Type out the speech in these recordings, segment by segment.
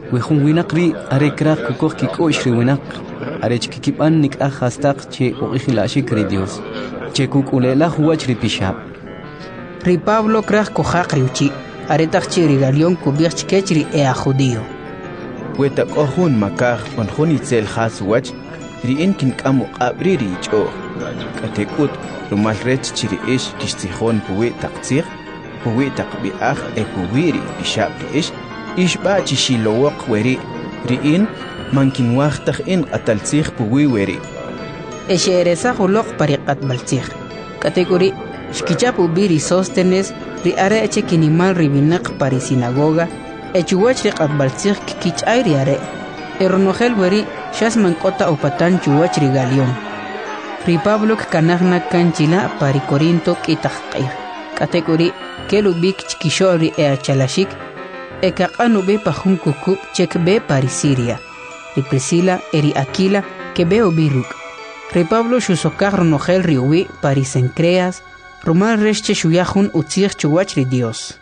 Wejun winaqri are kraq kukoj kikosh ri winaq. Are chkikipan nik ahastaq che oihilashi kri Dios. Che kukulela huach ri pishab. Ri Pablo kraq kojaq ri uchi. Are taqchi ri Galión kubich chkechri ea judío. Weta kohun makaj onjun itzel has wach. Ri inkin kamu qabri ri icho. Katekut rumal rech chiri ish kishtijon puwe taqtzir. Puwe taqbiach e puwiri pishab ri ish. Ishba chishilowok weri. Riin mankin waqtaq in qataltzig puwi weri. Esheresa hulok pariqat baltzig. Kategori shkichapu biri Sóstenes ri are eche kinimal ribinaq pari sinagoga. Echuwach riqat baltzig kikichay ri are. Eronogel weri shasman kota upatan chuwach ri Galión. Ri Pablo kanagna kanchila pari Corinto kitaqqir. Kategori kelubik chkisho ri chalashik. Ekaqanu be pajun kukub chek be pari Siria. Ri Priscila eri Aquila que be obiruk. Ri Pablo shusokar ronogel riuwi pari Cencreas. Romal resche shuyahun utzig chuwach ri Dios.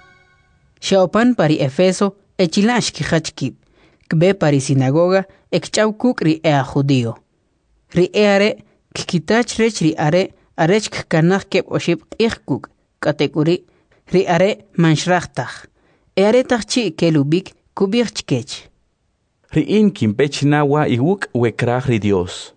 Shaopan pari Efeso echila ashkihachkib. Kbe pari sinagoga ekchau kuk ri judío. Ri are kikitach rech ri are arech kanach keb oshib ichkuk. Kategori ri are manshrachtaj. Are tachi kelubik kubich chkech. Riin kimpech nawa iwuk wekraj ri Dios.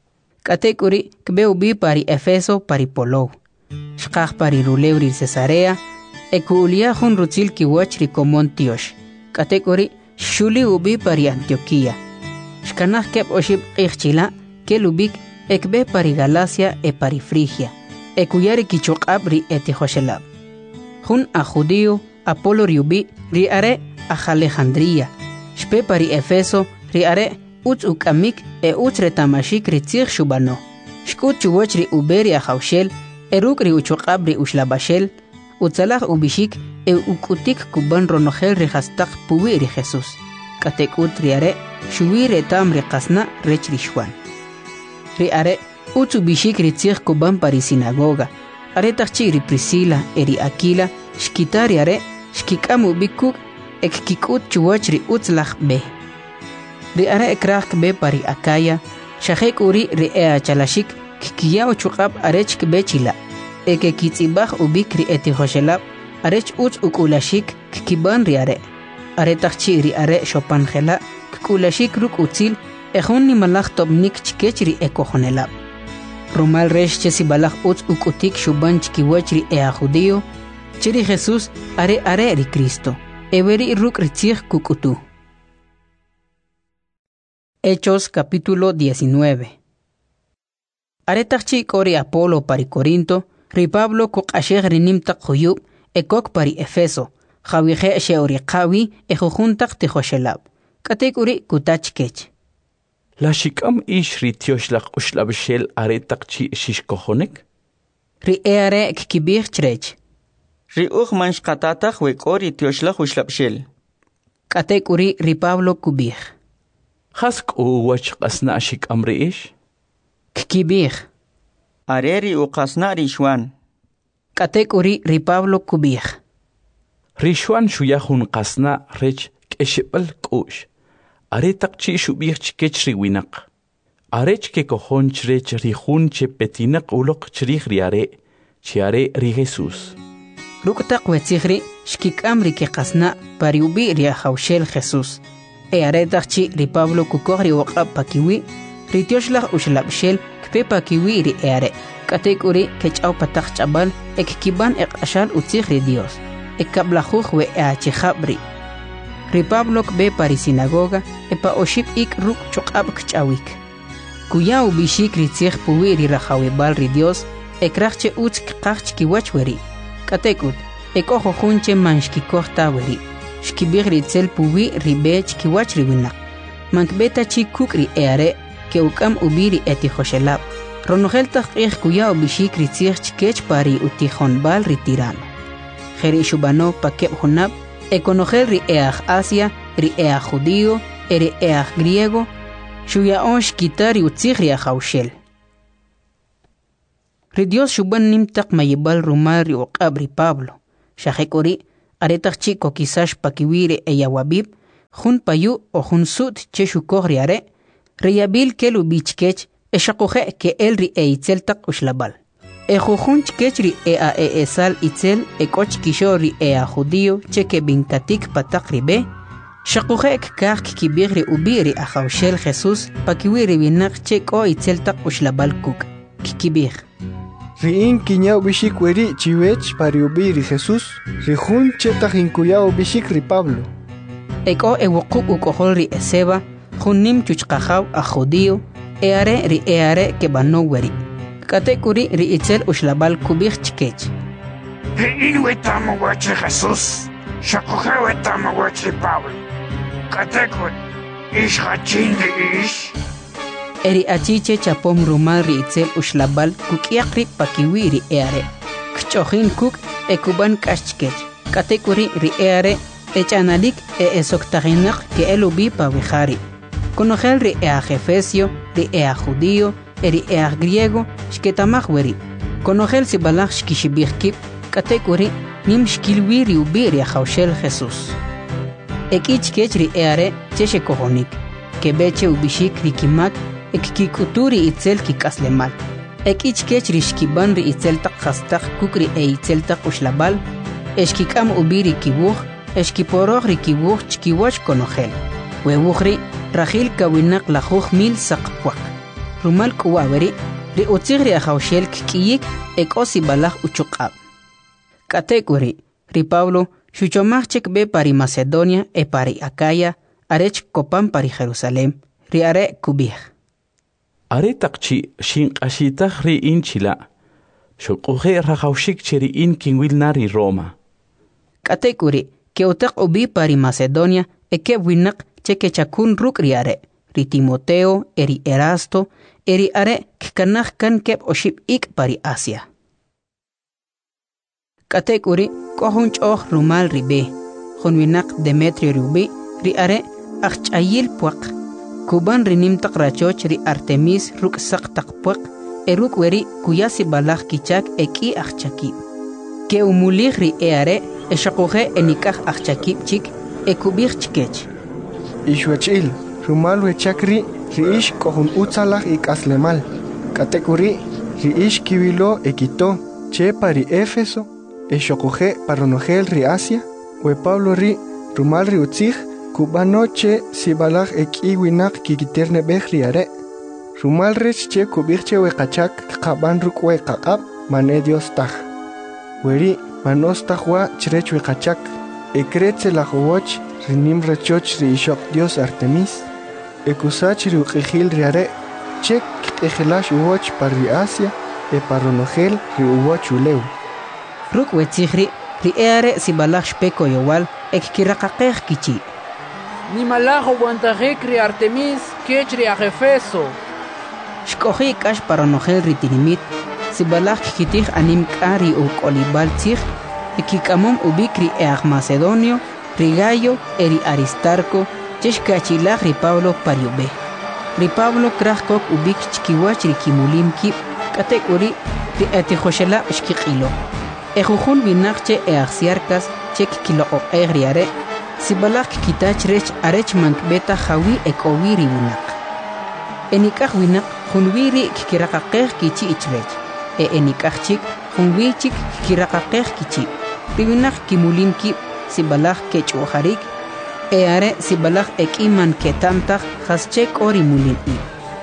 Kategori kbe ubi pari Efeso pari Polo. Shkaj pari Rulew ri Cesarea. Ekuulia jun rutzil kiwach ri Komon Tiosh. Kategori shuli ubi pari Antioquía. Shkanaj keb oshib ichchila kelubik ekbe pari Galacia e pari Frigia. Ekuyari kichokab ri Etihoshelab. Jun a judío Apolo riubi ri are a Alejandría. Shpe pari Efeso ri are utz ukamik e utz retamashik ri tzig shubano. Shkut chuwach ri uberi a Jaushel eruk ri uchokab ri ushlabashel. Utzalaj ubishik e ukutik kuban ronogel ri hastak puwi ri Jesús. Katekut ri are shuwi retam ri qasna rech ri Shwan. Ri are utz ubishik ri tzig kuban pari sinagoga. Are tachchi ri Priscila eri Aquila shkitari are shkikamu bikuk ekkikut chuwach ri utzlach be. Ri are ekrak be pari Acaya shahek uri ri chalashik kikiyaw chukab arech be chila. Eke kitzibach ubik ri Etihoshelab arech utz ukulashik kikiban ri are. Are tachchi ri are shopanjela kukulashik ruk utzil ejun ni malach tobnik chkech ri ekojonelab. Romal resh chesibalach utz ukutik shuban chkiwach ri judío. Chiri Jesús are ri Cristo. Everi ruk ritzig kukutu. Hechos capítulo 19. Are tachchi kori Apolo pari Corinto. Ri Pablo kuk asheg rinimtak huyub. Ekok pari Efeso. Jawije sheori qawi ejujuntak tihoshelab. Katek uri kutach kech. La shikam ish ri tioshlaq ushlabshel are taqchi shishkohonek. Ri are kikibich chrech. Ri mansh qatataq wekori tioshlaq ushlabshel. Katek uri ri Pablo kubich. Hask wach qasna shikam ri ish. Kikibich. Areri qasna ri Shwan. Katek uri ri Pablo kubich. Ri Shwan shuyahun qasna rech keshibal kush. Are taqchi shubich chkech ri winaq. Arech ke kohon chrech ri jun che petinak ulok chrich ri are. Chiare ri Jesús. Ruktak wetzigri shkikam ri ke qasna pari ubi ri Jaushel Jesús. Are taqchi ri Pablo kukogri waqab pakiwi. Ri tioshlaq ushlabshel kpe pakiwi ri are. Katek uri kechau patak chabal ekkiban ashal utzig ri Dios. Ekablajuj we chijabri. Ri Pablo kbe pari sinagoga epa oshib ik ruk chokab kchawik. Kuya ubishik ri tzig puwi ri rajawibal ri Dios ekrachche utz kqach kiwach weri. Katekut ekojo junche manshkikojta weri. Shkibig ri tzel puwi ri bech kiwach ri winak. Mankbeta chi kuk ri are ke ukam ubiri Etihoshelab. Ronogel taqih kuya ubishik ri tzig chkech pari utijonbal ri Tirano. Jeri shubano pakeb honab ekonogel ri Asia, ri judío, eri griego, shuya onsh kitari utzig ri Jaushel. Ri Dios shuban nimtak mayibal rumal ri uqab ri Pablo. Shahekori aretach chico kisash pakiwire wabib, jun payu o jun sut che shukoj riare, riyabil ke lu bichkech eshakoje ke el ri eitzel tak ushlabal. Jujun chkech ri esal itzel koch kisho ri judío che ke binkatik patak ribe, shakoje kach kibir ri ubiri ajaushel Jesús pakiwi ri binak che ko itzel tak ushlabal kuk, kikibir. Riin kiñao bishik weri chiwech pari ubiri Jesús, rijun chetach inkuyao bishik ri Pablo. Eko ewokuk ukohol ri eseba, junim chuchkajaw a judío, eare ke bano weri. Katekuri ri itzel ushlabal kubir chkech. Riin wetamo wache Jesús, shakoje wetamo wache Pablo. Katekuri, ish hachin ri ish. Eri achiche chapom rumal ri itzel ushlabal kukiakri pakiwi ri eare. Kchojin kuk ekuban kashchkech. Katekuri ri eare echanalik esoktaginak ke elubi pavijari. Conogel ri Efesio, ri judío, eri griego, shketamach weri. Conogel sibalach shkishibirkip, katekuri nim shkilwi ri ubiri ajaushel Jesús. Ekichkech ri eare cheshe kohonik, kebeche ubishik ri kimak, ekikuturi itzel kikaslemal. Ekichkech ri shkiban ri itzel tak hastak kukri itzel tak ushlabal, eshkikam ubiri kibuch, eshkiporoj ri kibuch chkiwach conogel. Webuchri Rachil kawinak lajuj mil sakpwak. Rumal kuwaweri, ri utzigri ajaushel kikiyik osi balaj uchukab. Katekuri, ri Pablo, shuchomachek be pari Macedonia pari Acaya, arech kopan pari Jerusalem, ri are kubih. Are takchi shinqashitaj ri inchila, shukuje rajaushik cheri in kinwilnari Roma. Katekuri, ke utak ubi pari Macedonia ke winak cheke chakun ruk riare, ri Timoteo, eri Erasto, eri are kikanach kan kep oship ik pari Asia. Katekuri kohun choh rumal ribe, junwinak Demetrio rubi, ri are achayil puak, kuban rinim tak rachoch ri Artemis ruk sak tak puak, eruk weri kuyasi balach kichak eki achakib. Ke umulih ri eare, eshakoje enikach achakib chik, ekubir chikech. Ishwachil, rumal wechakri, riish kohun utzalach ikaslemal. Katekuri, riish kiwilo ekito, che pari Éfeso, eshokoje paronogel ri Asia, we Pablo ri, rumal ri utzig, kubano che sibalach ekiwinak kikiterne bech riare. Rumal rech che kubirche we kachak kaban rukwe kakab, mane Dios taj. Weri, manos tajwa chrech we kachak, ekretze la jowoch, rinim rachoch ri ishok Dios Artemis, ekusach ri uqijil riare, chek ejelash uwoch par ri Asia, paronogel ri uwoch uleu. Ruk wetzigri, ri eare sibalach shpeko yowal, kirakakej kichi. Ni malajo guantajek ri Artemis, kech ri Efeso. Shkoji kash paronogel ri tinimit, sibalach kitij anim kari u kolibal tzig, kikamom ubik ri Macedonio, ri Gayo, eri Aristarco, cheshkachilach ri Pablo pariube. Ri Pablo krajkok ubik chkiwach ri kimulim kip, katekuri ri atijoshela shkikilo. Ejujun binakche axiarkas chek kilo o egriare, sibalach kitach rech arech mankbeta jawi ekowiri winak. Enikach winak junwiri kikirakakej kichi ichrech, enikach chik junwi chik kikirakakej kichi. Riwinak kimulim kip sibalach kechuharik, are sibalach ekiman ketamtach haschek ori mulin i.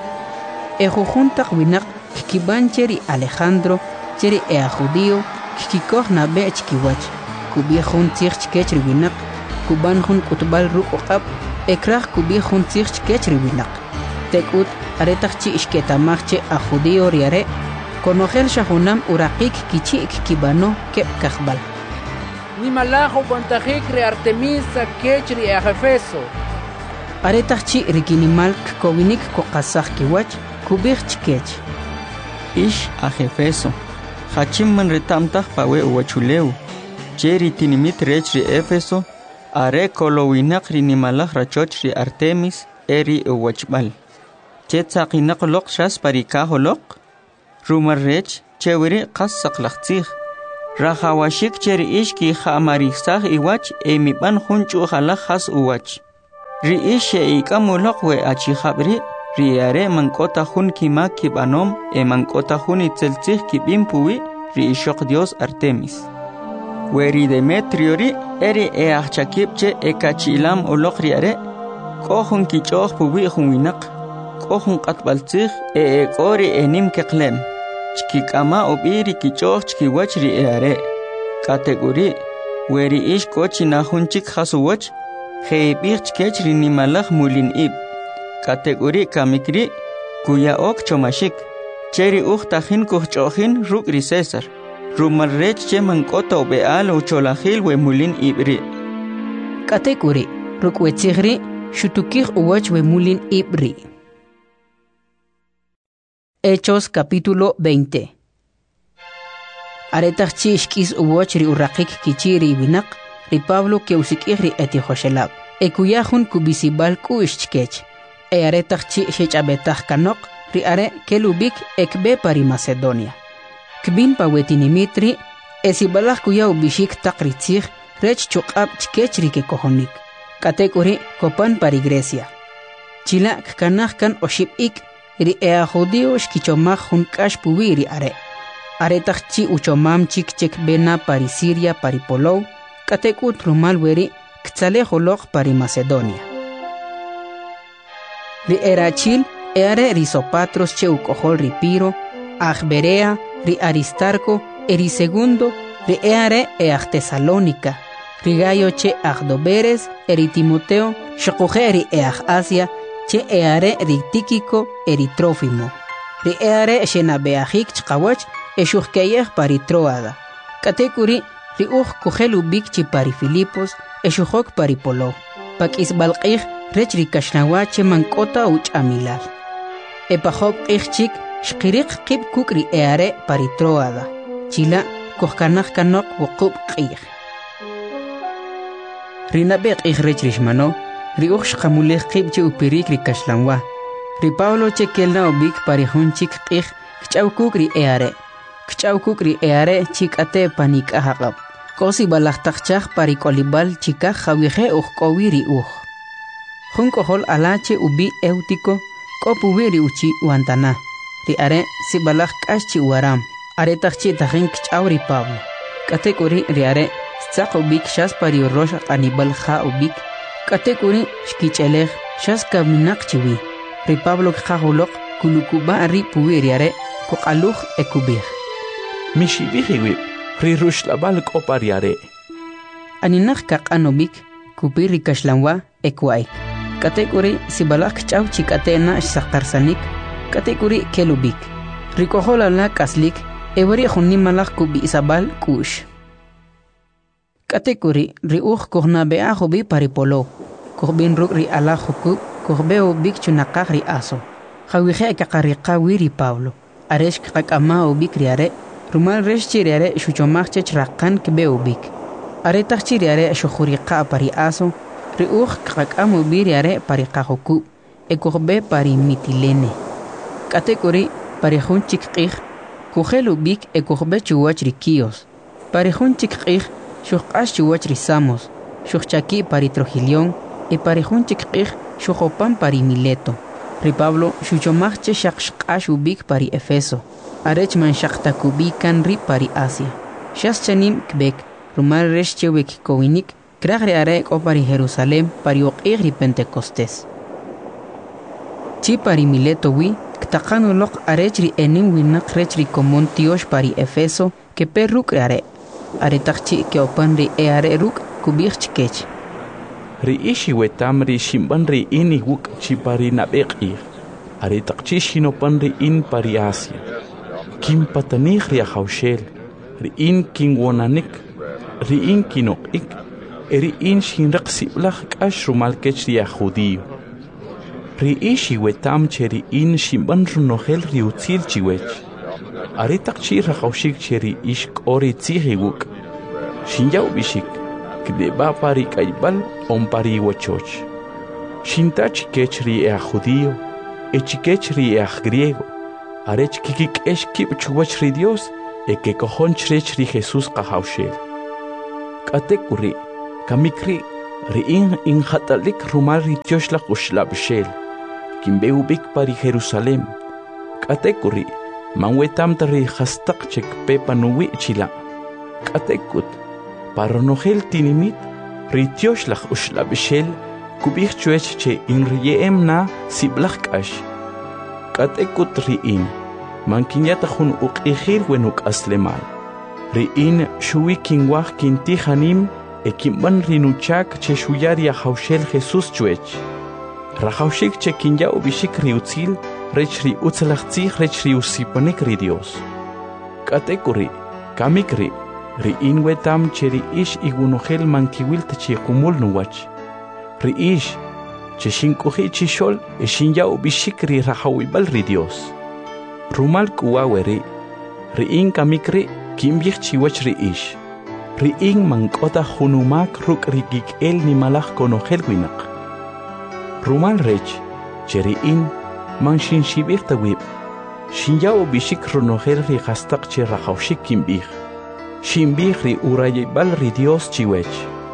Ejujuntak winak kikibancheri Alejandro, cheri judío, kikikoh na bech kiwach, kubiejun tzich kechri winak, kuban jun kutbal ruk oqab, ekrach kubiejun tzich kechri winak. Tekut aretach chi ishketamachche a judío riare, konogel shahunam urakik kichi kibano kep kachbal. Ni malajo guantajek ri Artemis kech ri Efeso. Aretach chi rikinimal kowinik kokasach kiwach, kubich chkech. Ish a Efeso. Hachim man retamtach pawe uwachuleu. Cheri tinimit rech ri Éfeso, are kolowinak ri nimalach rachoch ri Artemis, eri uwachbal. Chetzaqinak lok shas parikajolok, rumar rech, chewiri qas saqlachtzig. Rajawashik cheri ishki jamarisaj iwach, emiban junchu jalaj has uwach. Riishe ikamulok we achijabri, riare mankota hun kima kibanom, mankota hun itzeltzih kibimpuwi, riishok Dios Artemis. Weri Demetriori, eri achakipche ekachilam olok riare, kohun kichoh puwi huinak, kohun katbaltzih ekori enim keklem. Chkikama obiri kichoh chkiwach riare. Kategori, weri ish kochina hunchik hasuwach, Heibich kechri ni malach mulin ib. Kategori kamikri kuya ok chomashik. Cheri uchtahin kuchochin rukri César. Rumarrech che mankota beal ucholahil we mulin ibri. Kategori rukwechigri shutukir uwach we mulin ibri. Hechos capítulo 20. Aretachchi ishkis uwach ri urraqik kichiri binak. Ri Pablo que usikiri eti Joshelab. Ekuyahun kubisibal kuishkech. Aretachchi shechabetach kanok. Ri are kelubik ekbe pari Macedonia. Kbin pawetinimitri. Esibalach kuya ubishik takritzich. Rech chukab chkechri ke kohonik. Kategori kopan pari Grecia. Chila kanach kan oshipik. Ri judio shkichomach hun kash puwiri are. Aretachchi uchomam chik bena pari Siria pari Polou. Katekut rumal weri ktzalejolok pari Macedonia. Ri erachil eare risopatros che ukohol ri Piro, Berea, ri Aristarco, eri segundo, ri eare Tesalónica, ri Gayo che Doberes, eri Timoteo, shokoje ri Asia, che eare ri Tíquico, eri Trófimo, ri eare shenabeahik chkawach, eshuhkeyeh pari Troada. Katekuri ri kujelu bikchi pari Filipos, eshuhok pari Polo. Pak isbalqih rech ri kashnawache mankota uch amilal. Epahob ichchik shkirik kib kukri eare pari Troada. Chila kuhkanach kanok wukub qih. Rinabek ih rech rishmano, ri shkamuleh kib che upirik ri kashlanwa. Ri Pablo che kelna ubik pari hunchik qih kchaw kukri eare. Kchaw kukri eare chik ate panik ahaqab. Kosi balachtakchak pari kolibal chika jawihe kowiri Junkohol alache ubi eutiko kopuwiri uchi wantana. Ri are si balach kashi waram. Are takchi tahin kchauri Pablo. Kategori ri are stzak ubik shas pari rosh anibal ha ubik. Kategori shkichelech shas kaminak chiwi. Ri Pablo kjahulok kulukuba ri puwiri are kukaluch ekubir. Mishibihiwib. Rirush labal kopariare. Aninach kak anobik, kupiri kashlanwa ekwai. Kategori si balak chaw chikatena sakarsanik, kategori kelubik. Rikohola la kaslik, everi hunimalak kubi isabal kush. Kategori riuch kohna beahobi paripolo. Kohbin ruk ri ala hukub, kohbeo bik chunakak ri aso. Hawihe kakarika wiri Pablo. Aresh kakama obik riare. Rumal resh chiriare shuchomach chrakan kbeubik. Aretach chiriare shukhuriqa pari aso, riuch kakamo biriare pari qahuku, ekurbe pari mitilene. Kategori pari hunchik qih, kuhelubik ekurbe chuwach rikios. Pari hunchik qih, shukhash chuwach risamos, shukhchaki pari Trojilion, e pari hunchik qih, shukhopan pari Mileto. Ri Pablo shuchomach shakshkash ubik pari Efeso. Arech man shaktakubikan ri pari Asia. Shas chanim kbek, rumal resh chewek kowinik, kragri arek o pari Jerusalem pari okigri Pentecostés. Chi pari Mileto wi, ktakanu lok arech ri enim winak rech ri komon tiosh pari Efeso, ke perruk are. Aretakchi ke opan ri eare ruk kubich chkech. Ri ishi wetam ri shimban ri ini wuk chi pari nabek ir. Aretakchi shinopan ri in pari Asia. Kim patanich ri haushel, ri in king wonanik, ri in kinok ik, ri in shinrak siblach kash rumal kech ri judio. Ri ishi wetam cheri in shimban runohel ri utzil chiwech. Aretak chi rahaushik cheri ish kori tzihiguk. Shinyaw bishik, kdeba pari kaibal on pari wachoch. Shintach kech ri judio, echikech ri griego. Arech kikik esh kip chuwach ri Dios, que cojonch rech ri Jesús kahaushel. Katekuri, kamikri, ri'in inhatalik rumal ritioshla ushlabshel kimbeu pari Jerusalem katekuri manwetam tari hastak chek pepa nuwi chila katekut paronohel tinimit ritioshla ushlabshel kubih chuech che inriem na siblakash katekut ri'in mankinyata hun uqihir wenuk aslemal ri'in shuwi kinwah kintihanim ekimban rinuchak che shuyari haushel Jesus chuech rahaushik che kinya ubishik riutzil rechri utzalachtzih rechri usipanik ri Dios katekuri kamikri ri'in wetam che ri'ish igunohel mankiwil techi kumul nuwach ri'ish che shinkuhi chishol eshinya ubishik ri rahawibal ri Dios rumal kuwaweri ri'in kamikri kimbich chiwach ri'ish ri'in mankota hunumak ruk rigik el ni malach konohel winak rumal rech che ri'in man shinshibir tawib shinya ubishik runohel ri hastak che rahawshik kimbich shimbich ri urayibal ri Dios chiwech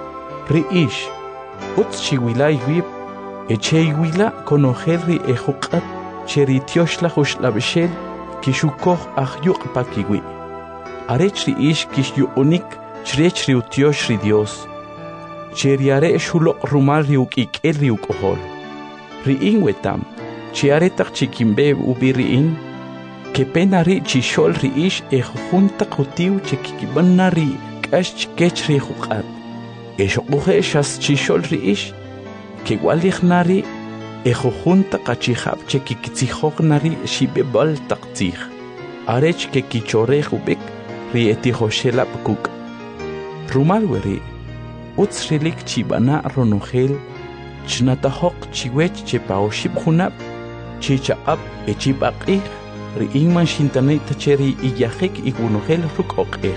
ri'ish utz chiwilay wib echeywila konohel ri ejuqat che ritioshla ushlabshel kishukoh ahyuq pakiwi arech ri'ish kishyuunik chrech riutiosh ri Dios cheriare shulo rumal riukikel riukohol ri'in wetam chiaretak chikimbe ubiri'in que penari chishol ri'ish ejunta qutiu chikibanari kash chikech rijuqat eshoquhe shas chishol ri'ish que walichnari ejunta qachihab chikitzihoknari shibebal taqtzih arech que kichorej ubik rietihoshelap kuk rumal weri utzrilik chibana ronogel chnatahok chiwech chepaoshib junab chichaab echibaqih ri'in man shintanay tacheri iyahik igunogel rukoqih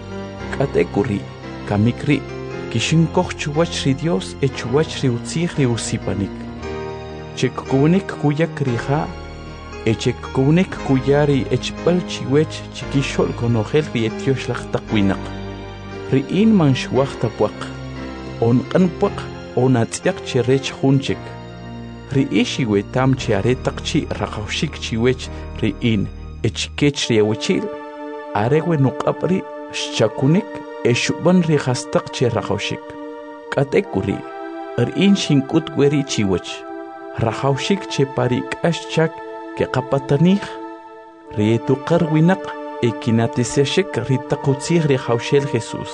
katekuri kamikri kishinkoh chuwach ri Dios echuwach ri utzih ri usipanik chekkunik kuyak riha echekkunik kuyari echbal chiwech chikishol konogel ri etioshlah taqwinaq ri'in man shwach tapuaq onqanpuaq onatziaq cherech junchik ri'ishi wetam chiaretaq chi raqawshik chiwech ri'in echkech riawichil arewe nuqapri shakunik eshuban ri hastaq che raqawshik katekuri ri'in shinkut weri chiwech raqawshik che pari k'ashchak que qapatanij rietuqar winaq ekinatiseshik ritaqutzih ri hawshel Jesus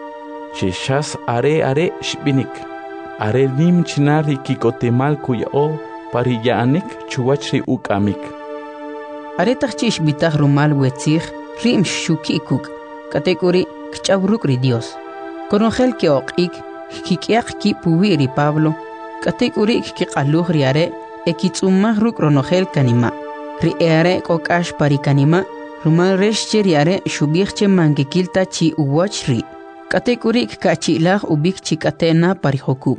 chishas are shbinik are nim chinari kikotemal kuyao pari yaanik chuwach ri ukamik aretaq chish bitaq rumal wetzih rim shukikuk katekuri kchawruk ri Dios konogel ke oqik kikiaq ki puwi ri Pablo katekuri kiqaluj ri are ekitzumah ruk ronogel kanima ri are kokash pari kanima rumal reshche ri are shubihche mangekilta chi uwach ri katekuri kachilaj ubik chikatena pari joku.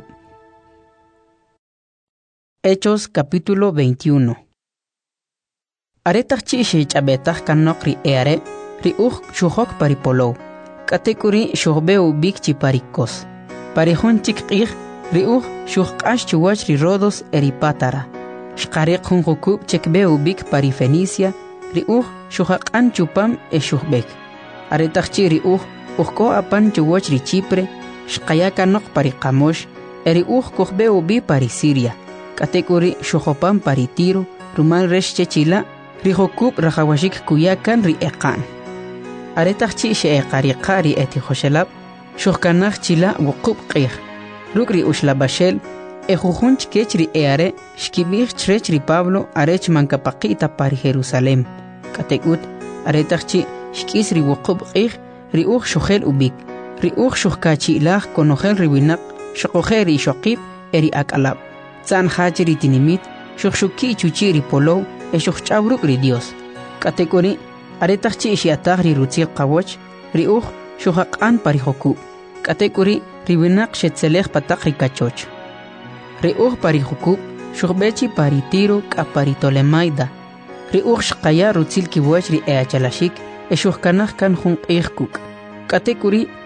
Hechos capítulo 21. Aretach chi shechabetach kanok ri are ri shuhok pari polo katekuri shuhbe ubik chi parikos parihon chikqih ri shuhqash chuwach ri Rodos eripatara shqariq hun hukub chekbe ubik pari Fenicia ri shuhaqan chupam shuhbek aretach chi ri Uhko apan chuwach ri Chipre, shqayaka nok pari Qamosh, eri kohbe ubi pari Siria, katekuri shuhopan pari Tiro, rumal reshche chila, rihokub rahawashik kuyakan ri eqan. Aretach chi she eqariqa ri eti hoshelab, shuhkanach chila wukub qih. Rukri ushlabashel, ejujunch kech ri eare, shkibich chrech ri Pablo, arech mankapaqita pari Jerusalem. Katekut, aretach chi shkis ri wukub qih, riuj shuhel ubik, riuj shuhkachilaj konogel riwinak, shokoher ri shokib eri akalab. Tzan hach ri tinimit, shukshuki chuchi ri polo, shuhchabruk ri Dios. Katekuri, aretach chi shiatag ri rutzil qawoch, riuj shuhaqan pari joku. Katekuri, riwinak shetzelej patak ri kachoch. Riuj pari joku, shuhbechi pari Tiro ka pari Tolemaida. Riuj shqaya rutzil kiwoch ri eachalashik, eshuhkanaj kan jun qihkuk. Katekuri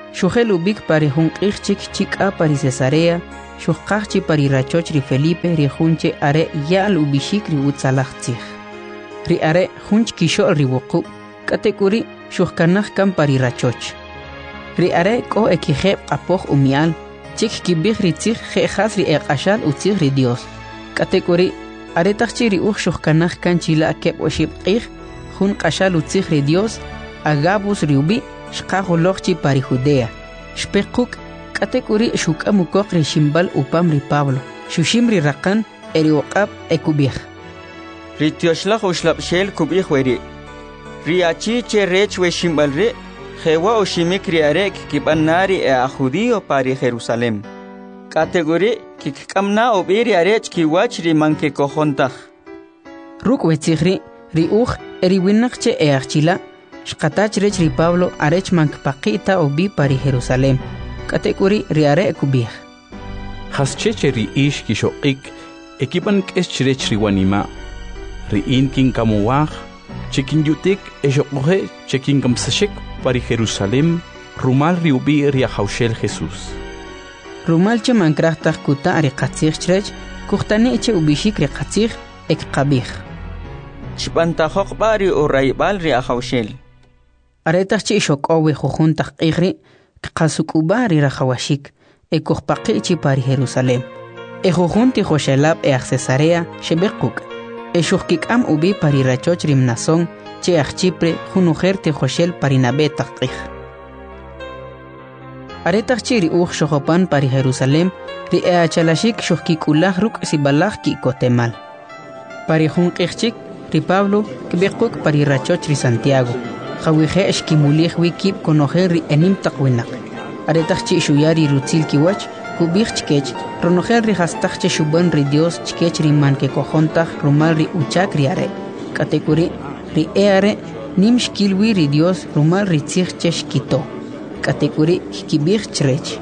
Shujel ubik pari hunqich chika pari Cesarea, shujqachchi pari rachoch ri Felipe ri hunche are yal ubishik ri utzalachtzich. Ri are hunch kisho ri wuqu, katekuri shujkanach kam pari rachoch. Ri are ko ekijeb qapoch umial, chik kibig ri tzich jejas ri eqashal utzich ri Dios. Katekuri are tachchi ri uch shujkanach kan chila keb oshib qich, hun qashal utzich ri Dios, agabus ri ubi, shqajulochchi pari Judea. Shpekuk katekuri shukamukok ri shimbal upam ri Pablo. Shushimri raqan eri waqab ekubih. Ri tioshlach ushlap shel kubih weri. Ri achi che rech we shimbal ri, jewa oshimik ri arek kibanari a judío pari Jerusalem. Kategori kikamna obiri arech kiwach ri manke kojontach. Ruk wetzigri ri uch eri winakche e archila. Shqatach rech ri Pablo arech mankpaqita obi pari Jerusalem. Katekuri ri are kubih. Hascheche ri ish kishoqik, ekipan k'eschrech ri wanima. Ri inkin kamuwaj, chekin yutik eshoqoje chekin kamsashek pari Jerusalem, rumal ri ubi ri ahaushel Jesus. Rumal che mankrachtaj kuta ri qatzich chrech, kuhtani che ubishik ri qatzich ek qabih. Shpantajok bari o raibal ri ahaushel. Aretach chi shoqowe jujuntaj qigri, qasukubari rajawashik, ekujpaqichi pari Jerusalem. Ejujunti joshelab e Cesarea shebekuk. Eshujkikam ubi pari rachoch rimnason, che achchipre junujerte joshel pari nabetach qig. Aretach chi ri uj shojopan pari Jerusalem, ri eachalashik shujkikulaj ruk sibalaj ki kotemal. Pari junqijchik, ri Pablo kbekuk pari rachoch ri Santiago. Khawije eshkimulih wikib konojer ri enim taqwinak. Aretach chi shuyari rutzil kiwach, kubich chkech, ronojer ri hastach che shuban ri Dios chkech ri man ke kojontach rumal ri uchak ri are. Katekuri ri eare nim shkilwi ri Dios rumal ri tzich che shkito. Katekuri kibich chrech.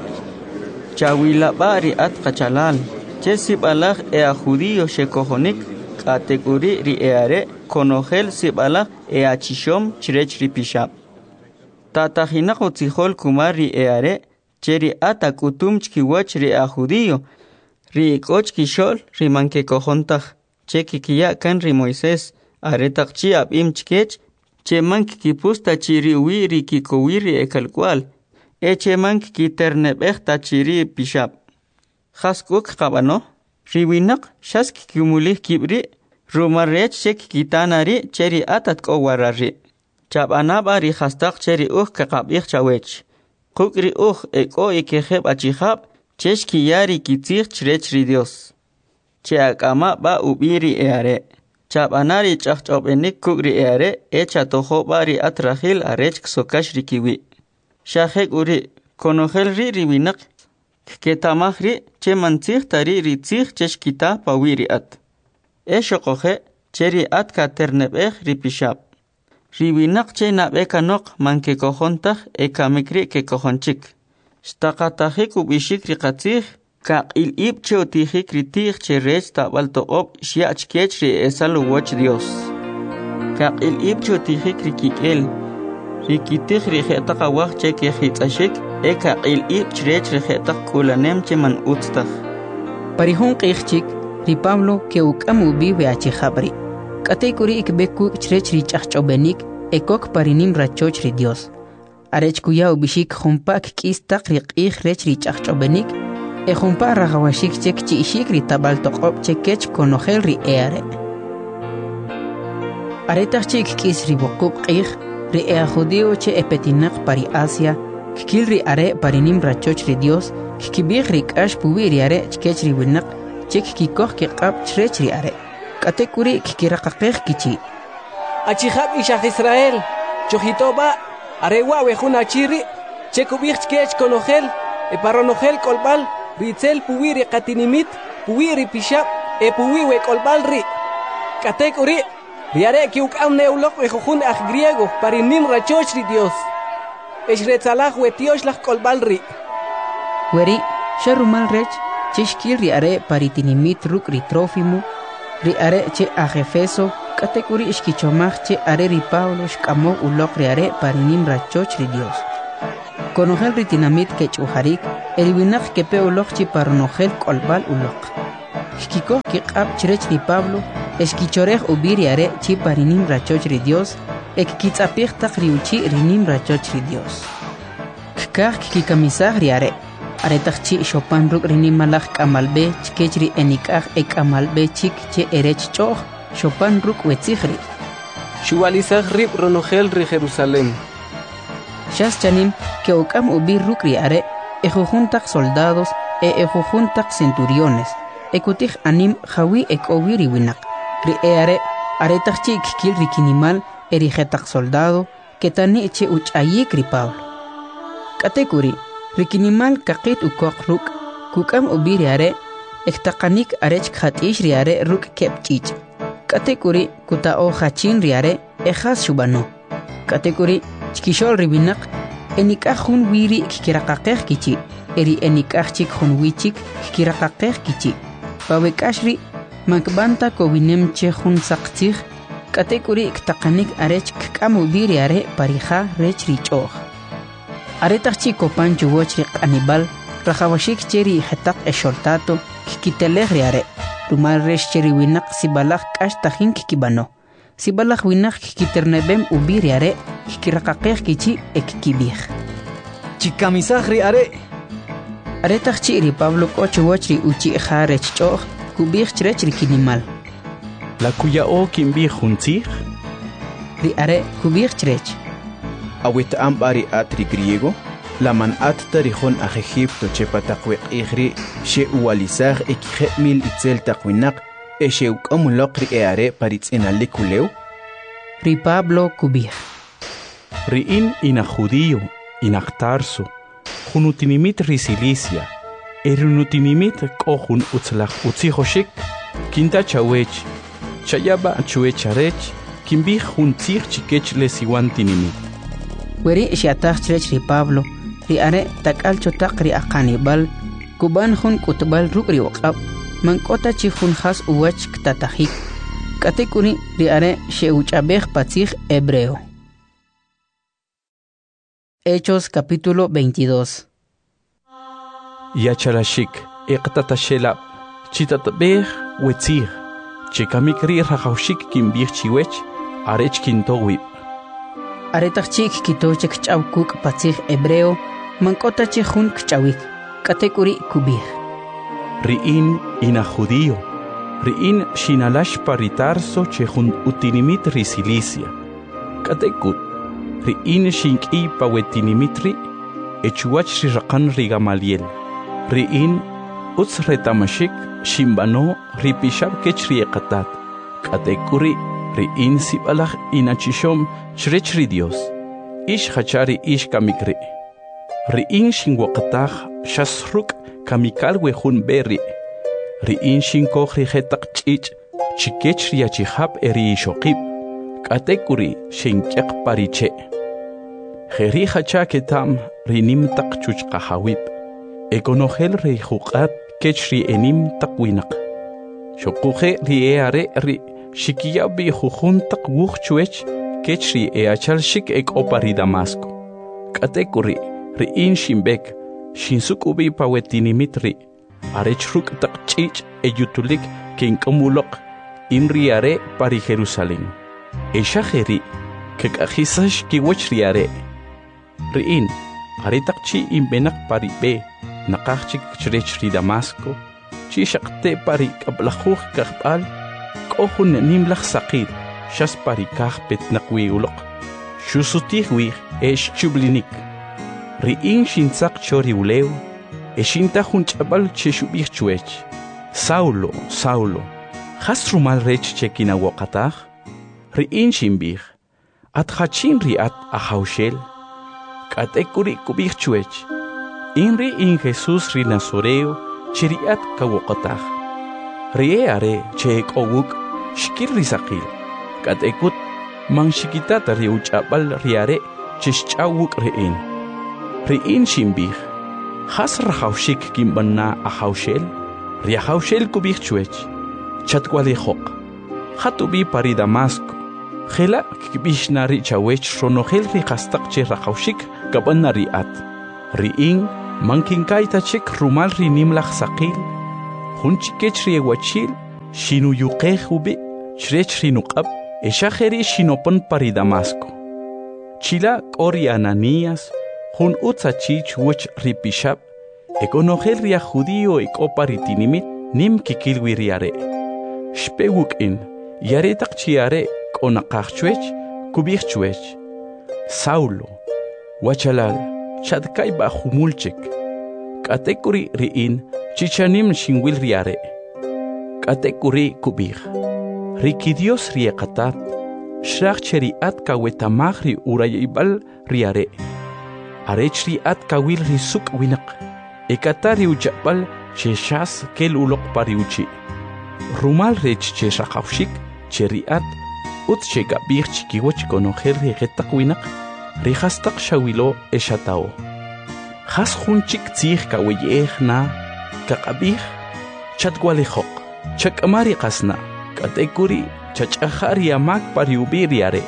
Chawila bari at kachalal, che sibalaj e a judío shekojonik, katekuri ri eare, konojel sibalaj e a chishom chrech ri pishab. Tatajinaq utzijol kumar ri eare, cheri ata kutum chkiwach ri a judío, ri ikoch kishol ri manke kojontaj, che kikiya kan ri Moisés, aretaq chi abim chkech, che mank kipusta chiri wi ri kikowi ri ekalkwal, e che mank kiternebej ta chiri pishab. Jaskuk qabano, ri winak shask kimulih kibri, rumarech shek kitanari cheri atat kowarari. Chabanaba ri hastaq cheri kakabih chawech. Kukri eko ikejeb achihab, cheshki yari kitzich chrech ri Dios. Che akama ba ubiri eare. Chabanari chachchobenik kukri eare, echa tojo bari atrahil arech ksokash rikiwi. Shahek uri, konogel ri winak, ketamahri, che mantzich tari ri tzich cheshkita pawiri at. Eshokoje, cheri at katernebej ri pishab. Riwinak che nabeka nok manke kojontach ekamikri ke kojonchik. Stakatahik ubishik riqatzich, kaq il-ib che utihik ritich che rech tabal toqob shiach kech ri esalu wach Dios. Kaq il-ib che utihik rikikel, rikitich rijetaq awaj che ke hitzashik, kaq il-ib che rech rijetaq kulanem che man utztach. Parihun qichchik, ri Pablo ke ukamu biwe achijabri. Katekuri ikbeku chrech ri chachchobenik, ekok parinim rachoch ri Dios. Arech kuya ubishik jumpak kistaq ri qih rech ri chachchobenik, e jumpa rajawashik chek chi ishik ri tabal toqob chekech konojel ri eare. Aretach chik kis ri bokub qih, ri ea judío che epetinak pari Asia, kikil ri are parinim rachoch ri Dios, kikibig ri kash puwi ri are chkech ri winak, chek kikoh kiqab chrech ri are. Katekuri kikiraqaqej kichi. Achihab ishach Israel, chojitoba, arewa wejun achiri, chekubich kech konojel, paronojel kolbal, ritzel puwiri qatinimit, puwiri pishab, puwiwe kolbal ri. Katekuri, riare kiukam neulok wejujun aj griego, parinim rachoch ri Dios. Eshretzalaj wetioshlah kolbal ri. Weri, sharumal rech, cheshkil riare paritinimit ruk ri Trófimo, ri are che a Efeso, katekuri ishkichomach che are ri Pablo shkamo ulok ri are parinim rachoch ri Dios. Conogel ritinamit que chujarik, el winak que peoloch chi parnogel colbal ulok. Xkiko ki qab chirech ri Pablo, esquichorej ubiriare chi parinim rachoch ri Dios, ek kitzapich tak riuchi rinim rachoch ri Dios. Kikak kikamisag riare, aretach chi Chopin ruk rinim malach kamalbe, chikechri enikach ek amalbe chik che erech choch, Chopin ruk wetzihri. Shualizag rib ronogel ri Jerusalén. Shas chanim que okam ubir ruk riare, ejujuntak soldados, ejujuntak centuriones, ekutich anim jawi ek obiri winak. Riare, aretach chi kikil rikinimal, erigetak soldado, que tani eche uchayik ri Pablo. Katekuri, rikinimal kakit ukok ruk, kukam ubir riare, ektakanik arech khatish riare ruk kepchich. Katekuri, kuta o hachin riare, ejas shubano. Katekuri, chikishol ribinak, enikah hun wiri kikirakakeh kichi, eri enikah chik hun wichik kikirakakeh kichi. Pawekashri, makbanta kowinem che hun saktir, katekuri ktakanik arech kkamu biri are parija rech richoh. Aretach chiko pancho wochri anibal, rajawashik cheri hetak eshortato, kikiteleh are, rumal resh cheri winak sibalak kash tahin kikibano. Sibalak winak kikiternebem ubiri are, kikirakakeh kichi ekkibih. Chikamisahri are. Aretach chiri Pablo kocho wochri uchi jarech choh, kubih chrech rikinimal. La cuya o kimbi juntzig? Ri are kubih chrech. Awit ambari atri griego, la man atta rihon a Egipto chepatakwe igri, she ualizag ekijemil itzel takwinak, eshe ukamulok ri are paritz inalikuleu? Ri Pablo kubih. Ri ina judío, inaktarso, junutinimit ri Cilicia, erunutinimit kohun utzlach utzihoshik, kinta chawech, chayaba chuecharech, kimbi juntzig chikech lesiwantinimit. Weri shiatach chrech ri Pablo, ri are takalcho takri akanibal, kuban hun kutbal rukri waqab, mankota chi hun khas uwach ktatahik. Katekuni ri are sheuchabej patzig hebreo. Hechos capítulo 22. Yacharashik, eqtatashela, chitatbej wetzig, chikamikri rajaushik kimbich chiwech, arech kintowib. Aretach chik kitochek chawkuk patzig hebreo, mankota chihun kchawik, katekuri kubih. Riin ina judío, riin shinalash paritarso chehun utinimit ri Cilicia. Katekut, riin shinki pawetinimitri, echuach rirakan ri Gamaliel. Riin utz retamashik shimbano ripishab kech ri ekatat. Katekuri, riin sibalach inachishom chrech ri Dios. Ish hachari ish kamikri. Riin shingwakatach shasruk kamikal wehun berri. Riin shinkoch ri hetak chich chikech ri achihab eri shokib. Katekuri shinkyak pariche. Jeri hacha ketam rinim tak chuch kahawib. Ekonogel ri hukat kech ri enim takwinak. Shokuche ri eare ri shikiyabi jujun tak wuch chuech kech ri eachal shik ek opari Damasco. Katekuri riin shimbek shinsuk ubi pawetinimitri. Arechruk tak chich eyutulik kinkamulok in riare pari Jerusalén. Eshajeri kekajisash kiwech riare. Riin aritak chi imbenak pari be nakachik chrech ri Damasco chi shakte pari kablajuj kahbal kohun nimlach sakir shas pari kahpet nakwiulok shusutihwih esh chublinik. Riin shinsak chori uleu eshinta hunchabal cheshubih chuech. Saulo, Saulo, hasrumal rech chekina wakatach? Riin shimbih, at hachin riat ahaushel. Katekuri kubih chuech. Inri in Jesus ri Nazoreo chiriat kawakatach. Rieare chek owuk shkir risakil. Katekut mang shikitata riuchabal riare cheshchawuk rein. Riin shimbih, has rahaushik kimbanna ahaushel. Riahaushel kubih chuech. Chatwalejok. Hatubi pari Damasco. Jela kibishnari chawech ronogel rihastak che rahaushik kabanna riat. ri'in mankinkaita chik rumal rinimlaj saqil junchikech riewachil shinu yuqej ubi chrech rinuqab eshajeri shinopon pari Damasco chila qori Ananías jun utzachich wuch ripishab ekonojel ria judío ekopari tinimit nim kikilwi riare shpewukin yare taqchiare konaqachwech kubijchwech Saulo wachalal chadkay ba humulchik katekuri riin chichanim shinwil riare katekuri kubij riki Dios riekatat shrachcheri at kawetamagri urayibal riare arechri at kawil risuk winak ekatari uchapal cheshas kel ulok pariuchi rumal rech cheshaqawshik cheriat ut chegabir chikiwach konojel rigetak winak rihastaq shawilo eshatao khas khunchik tzig kaweyehna kaqabih chatwalejok chakamari qasna katekuri chachahari amak pariubiri are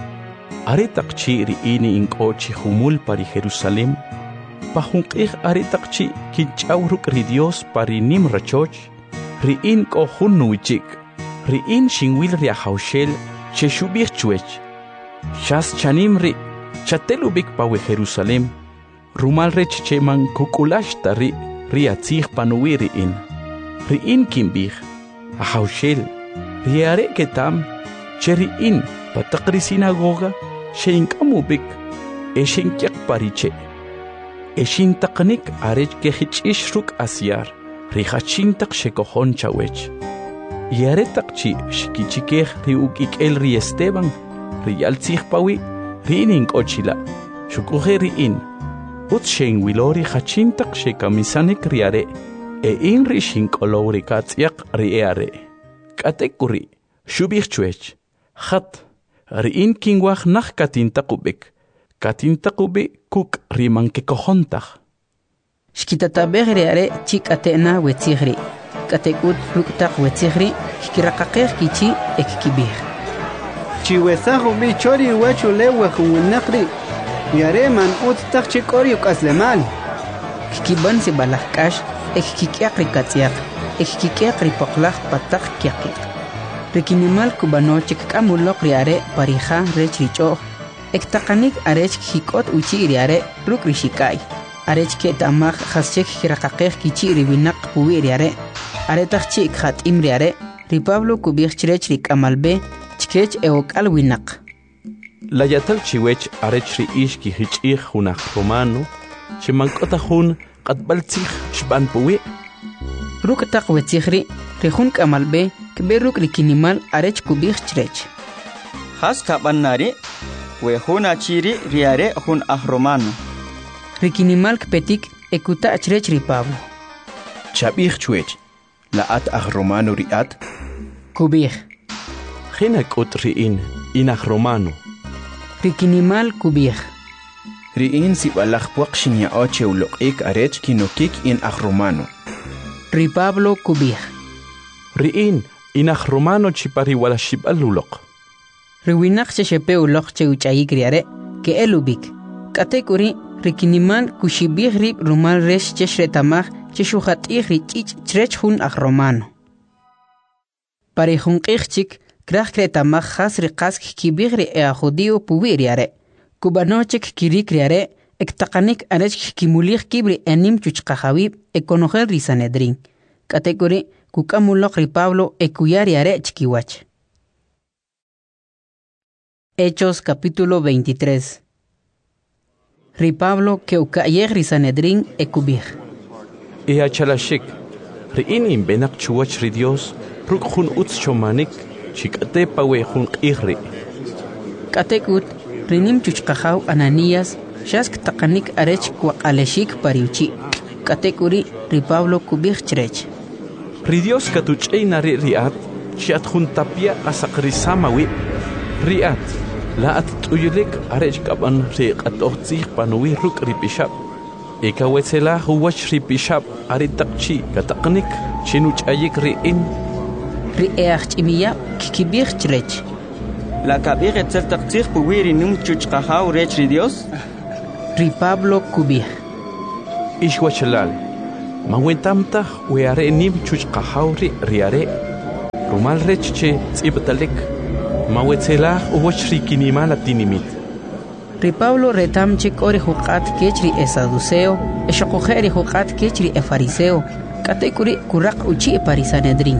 taqchi riini inkochi humul pari Jerusalem pahunqih are taqchi kinchawruk ri Dios pari nim rachoch riin ko hunnuichik riin shinwil ri haushel cheshubih chwech shas chanim ri chatelubik pawe Jerusalem rumal rech cheman kukulash tari riatzig panuiri riin kimbih haushel riare ketam cheriin pataqri sinagoga sheinkamubik eshinkyak pariche eshintaqnik arech kehichish ruk asyar rihachintaq shekohon chawech yare taqchi shikichikej riukikel ri Esteban riyaltzig pawi riinin kochila shukuje riin ut shenwilori hachintaq shekamisanik riare in ri shinkolori katzyak riare katekuri shubihchwech khat riin kingwaj nach katintaqubik kuk rimanke kohontaq shkitatabej riare chikatena wetzigri katekut ruktaq wetzigri shkiraqaqej kichi ekkibij chiwesajo bichori wachulewe huwinaqri yareman utztaq chikori ukaslemal kiban si balajkash ekkikyaq rikatzyak ekkikyaq ripoqlaj pataq kyaqiq rikinimal kubanochik k'amuloq riare parija rech rich'oj ektaqanik arech hik'ot uchi riare ruk rixikay arech ke'tamaj jaschek jiraqaqej kichi riwinaq puwi riare aretaq chi kjat'im riare ri Pablo kubij chrech rik'amalbe chkech eok'al winaq layatal chiwech arech ri ishki hich'ij junaj romano chimank'ota jun qatbaltzij xb'an puwi ruk taq wetzijri rijun k'amalbe kbe ruk rikinimal arech kubij chrech has kab'annari we jun achiri riare jun aj romano rikinimal kpetik ekuta chrech ri Pablo chabij chwech laat aj romano riat kubij jina k'ut riin inaj romano rikinimal kubij riin sibalaj puaq xinyaoche uloq'ik arech kinokik in aj romano ri Pablo kubij riin inaj romano chipari wala xib'al uloq riwinaq chexepe uloq che uch'ayik riare ke'elubik k'atek'uri rikinimal kuxibij rib rumal rex chex retamaj chexujat'ij rich'ich' chrech jun aj romano pari junq'ij chik kraj kretamaj jas riqas kibij ri judío puwi riare kubanochek kirik riare ektaqanik arech kimulij kibri enim chuchqajawib ekonojel ri Sanedrín k'atek'uri kuk'amuloq ri Pablo ekuyar riare chkiwach Hechos capítulo 23 ri Pablo keuka'yej ri Sanedrín ekubij achalashik riin inbenaq chuwach ri Dios ruk jun utz chomanik chik'ate pawe jun q'ij ri k'atek'ut rinim chuchqajaw Ananías xask taqanik arech kwaq'alexik pariuchi k'atek'uri ri Pablo kubij chrech ri Dios katuch'eyna riat chiat jun tapia asaqrisamawi riat laat t'uyulik arech k'ab'an ri q'at'oj tzij panuwi ruk' ri pixab' ekawetzelaj uwach ri pixab' ari taqchi kataqnik chinuch'ayik ri'in ri ch'imiyab' kikibij chrech la kabij etzel taq tzij puwi ri nim chuchqajaw rech ri Dios ri Pablo kubij ishwachalal. Mawentamta weare nim chuch qahauri riare. Rumal rechche tzibtalek. Mawetzelah uwachrikinimal latinimit. Ri Pablo retamchik ori huqat kechri esaduceo, eshoqojeri huqat kechri efariseo, katekuri kuraq uchi parisanedrin.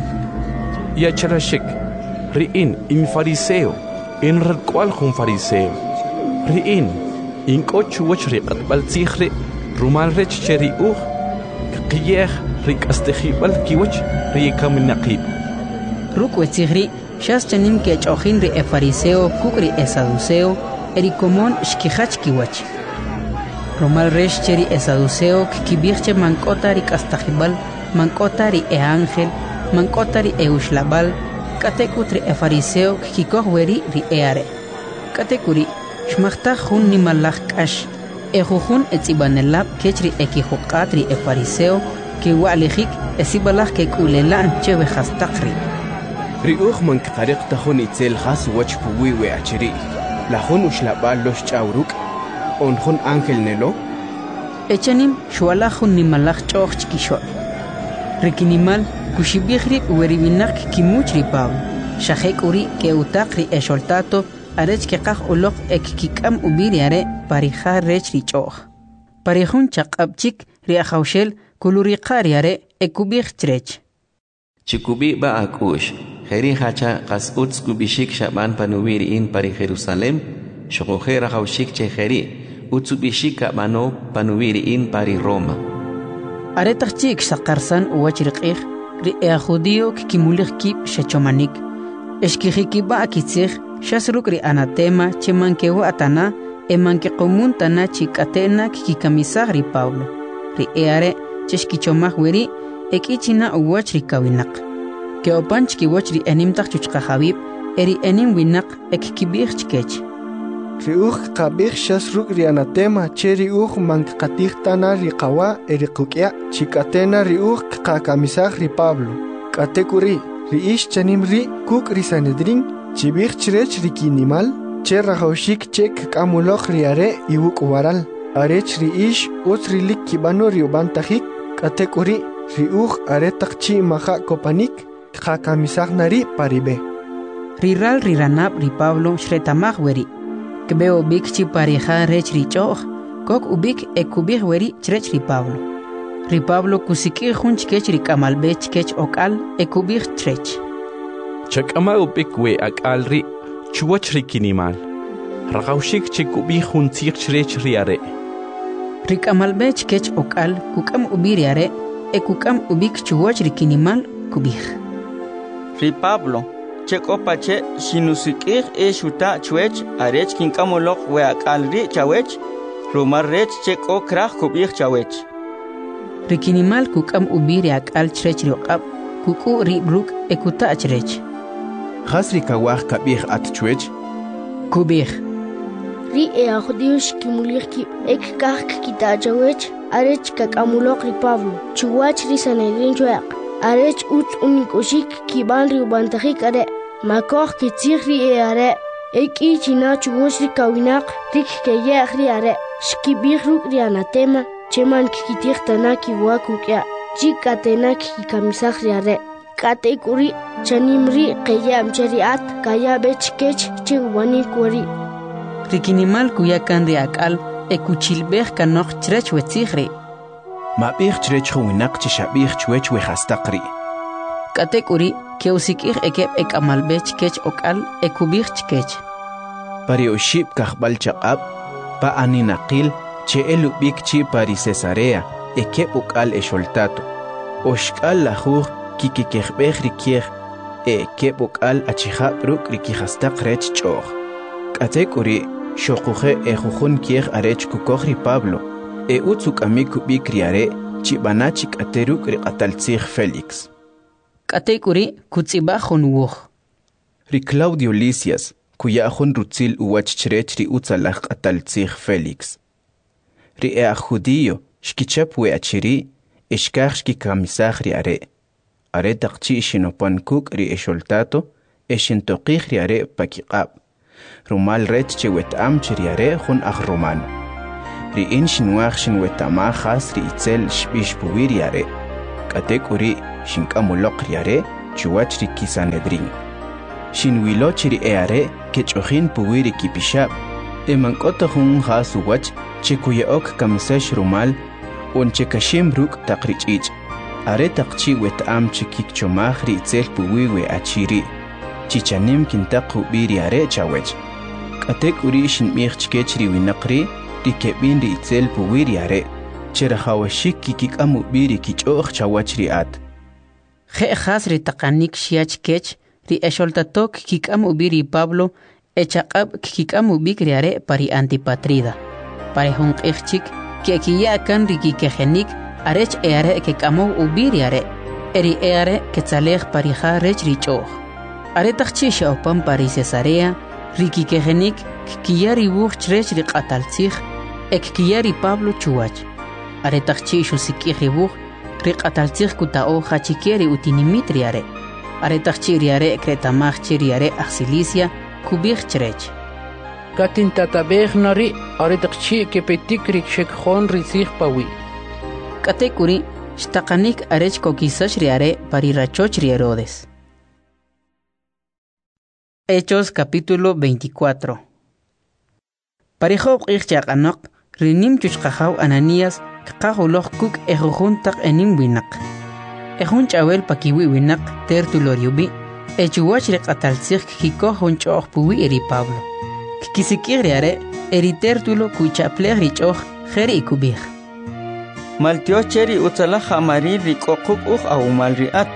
Ya charashik, riin in fariseo, in radqual jun fariseo. Riin, in kochu wachri qatbal tsikhri, rumal rech cheri qiyeh rik astehibal kiwach rikam naqib. Rukwe tsikhri, shas chanim kech ojin ri efariseo kukri esaduceo, erikomon shkihach kiwach. Rumal rech cheri esaduceo kibirche mankotari kastahibal, mankotari e ángel, mankotari e ushlabal, katekutri e fariseo kikoh weri ri eare. Katekuri, shmachtah hun nimalach kash, e jujun etzibanelab kechri e kihuqatri e fariseo, ki wa'lijik e sibalach ke kulelan chewe hastakri. Ri man kqariq tahun itzel khas wach puwi we achiri. La jun ushlabal los chawruk, on jun ángel nelo. Echanim shwalajun nimalach choch chkishol. Rikinimal kushibihri weribinak kimuchri Pablo. Shahek uri ke utakri e sholtato arech ke qaj ulok ek kikam ubiri are parija rechri choch. Parijun chaqabchik riajaushel kuluriqari are ekubih trech. Chikubi ba akush. Heri hacha qas uts kubishik shaban panuwiri in pari Jerusalem. Shokohera haushik che heri. Utsubishika mano panuwiri in pari Roma. Aretachik sakarsan uwachriqih ri e judío kikimulich kip shechomanik. Eshkihikiba akitzich shasruk ri anatema chemankewa atana emanke komuntana chikatena kikikamisag ri Pablo. Ri eare cheshkichomaj weri ekichina uwachri kawinak. Ke opanch kiwachri enimtach chuchqahabib eri enim winak ekkibich chkech. Riuch qabih shasruk ri anatema che riuch mankqatih tana ri qawa eri qukya chikatena riuch qakamisaj ri Pablo. Katekuri ri ish chanim ri kuk ri Sanedrin chibih chrech ri kinimal che rajaushik chek kamuloj ri are iwuk waral. Arech ri ish utri lik kibano ri ubantajik katekuri riuch aretaqchi maja kopanik qakamisaj nari paribe. Riral riranab ri Pablo shretamaj weri. Kbeo bikchi pareja rech ri choch, kok ubik ekubih weri chrech ri Pablo. Ri Pablo kusikir hunch kech ri kamalbech kech okal ekubih trech. Chakama ubik we akal ri chuwach ri kinimal. Ragaushik chikubih hun tzich chrech ri are. Ri kamalbech kech okal kukam ubiri are ekukam ubik chuwach ri kinimal kubih. Ri Pablo Chekopache sinusikir e shuta chwech arech kinkamolok we akalri chawech rumar rech cheko krach kubich chawech. Rikinimal kukam ubiri akal chrech riqab kuku ri bruk ekuta chrech. Khasri kawah kabih at chwech kubih. Ri e akhdiush kimulir ki ek kak kita chawech arech kakamulok ri Pablo chuwach ri Sanedrin chwaq. Arech uts unikoshik kiban ri ubantajik are makoh kitzir ri e are eki china chugosh ri kawinak rik keye ri are shkibir ruk ri anatema cheman kikitir tana kiwakukya chikatena kikamisaj ri are katekuri chanimri keye amcheriat kaya bechkech chiwani kwari. Rikinimal kuyakan ri akal ekuchilbeh kanok chrech wetzigri. Mabih chrech winak chishabih chwech we hastaqri. Katekuri keusikir ekep ekamalbech kech okal ekubih chkech. Pari oshib kahbal chaqab pa aninaqil che elubik chi pari Cesarea ekep okal esholtato. Oshkal lahur kikikehbeh rikier ekep okal achihab ruk rikihastaq rech choch. Katekuri shokuhe ejujun kier arech kukohri Pablo. E utsuk amiku bikriare chibanachik ateruk riqataltzig Felix. Katekuri kutzibajun wuj. Ri Claudio Lisias kuyajun rutzil uwach chrech ri utzalaj qataltzig Felix. Ri e judío shkichap we achiri ishkaj shkikamisaj ri are. Are taqchi shinopan kuk ri esholtato eshintoqij ri are pakiqab. Rumal ret chewet am chiri are jun aj romano. ri'in xinwaj xinwetamaj jas ri itzel xb'ix puwir yare k'atek uri xink'amuloq yare chuwach ri kisanedrin xinwilo chi ri eare kech'ojin puwir ri kipixab emank'ota jun jas uwach chikuye'ok kamisex rumal un chekashim ruk' taq ri ch'ich' are taq chi weta'am chikikchomaj ri itzel puwi we achiri chichanim kintaq ub'ir yare chawech k'atek uri xinb'ij chikech ri winaq ri keb'in ri itzel puwir yare cherajawexik kikik'am ub'ir ri kich'oj chawach ri at je' jas ri taqanik xiach kech ri exoltatok kik'am ub'ir ri Pablo echaq'ab kik'am ub'ik ri are pari Antipatrida pari junq'ij chik ke'kiya' ri kikejenik arech eare kek'amow ub'ir yare eri eare ketzalej pari ja rech ri ch'oj are taq chi xe'opan pari Cesarea ri kikejenik kiya ri wuj chrech ri q'ataltzij kiya ri Pablo chuwach are taq chi xusik'ij ri wuj ri q'ataltzij kuta'o jachike ri utinimit ri are are taq chi ri are kretamaj chi ri are aj Cilicia kub'ij chrech katintatabej nari are taq chi kepetik ri xekjon ri tzij pawi k'atek uri xtaqanik arech kokisax ri are pari rachoch ri Herodes. Hechos capítulo 24. Parijob q'ij chaq'anoq rinim chuchqajaw Ananías kqajuloj kuk ejujun taq enim winaq ejun ch'awel pakiwi winaq Tértulo riubi echuwach ri q'ataltzij kikoj jun ch'oj puwi eri Pablo kikisik'ij ri are eri Tértulo kuycha'plej ri ch'oj jeri ikub'ij maltio cheri utzalaj amari ri k'oquk uj awumal ri at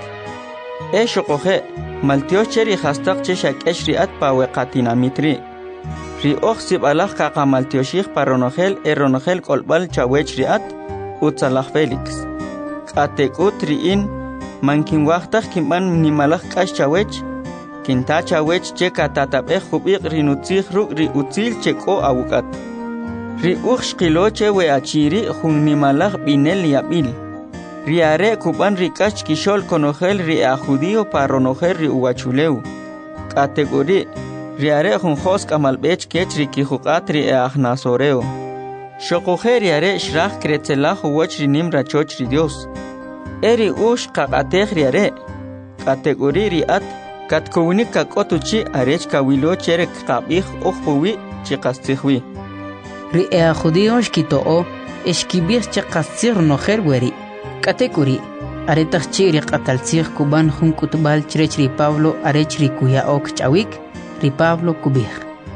xoqoje maltio cheri jastaq che xak'ex ri at paweqatinamit ri oj sib'alaj qaqamaltioxij paronojel eronojel k'olb'al chawech ri at utzalaj Félix k'atek'ut ri'in mankinwajtaj kinb'an nimalaj k'ax chawech kinta chawech che katatab'ej jub'iq ri nutzij ruk' ri utzil che k'o awuk'at ri uj xqilo che we achiri jun nimalaj b'inel yab'il ri are kub'an ri k'ax kixol konojel ri a judío paronojel ri uwachulew k'atek'uri ri are jun jos k'amalb'ech kech ri kijuq'at ri aj nazoreo xoqoje ri are xraj kretzelaj uwach ri nim rachoch ri Dios eri uj qaq'atej ri are k'atek'uri ri at katkowinik kak'otuchi arech kawilo cherek qab'ij uj puwi chiqastzijwi ri a judío xkito'o exkib'ij che qastzij ronojel weri k'atek uri are taq chi ri q'ataltzij kub'an jun k'utb'al chrech ri Pablo arech ri kuya'ok ch'awik ri Pablo kub'ij